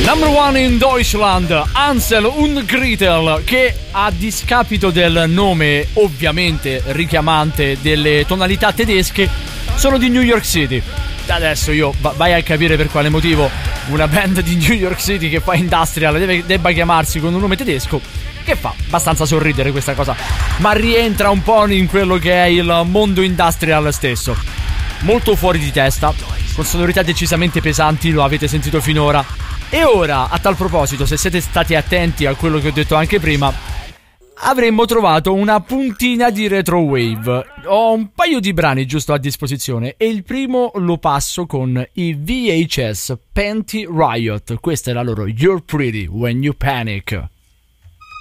Number one in Deutschland, Hansel und Gretel, che a discapito del nome ovviamente richiamante delle tonalità tedesche sono di New York City. Adesso io vai a capire per quale motivo una band di New York City che fa industrial debba chiamarsi con un nome tedesco, che fa abbastanza sorridere questa cosa, ma rientra un po' in quello che è il mondo industrial stesso. Molto fuori di testa, con sonorità decisamente pesanti, lo avete sentito finora. E ora, a tal proposito, se siete stati attenti a quello che ho detto anche prima, avremmo trovato una puntina di retrowave. Ho un paio di brani giusto a disposizione e il primo lo passo con i VHS Panty Riot. Questa è la loro You're Pretty When You Panic.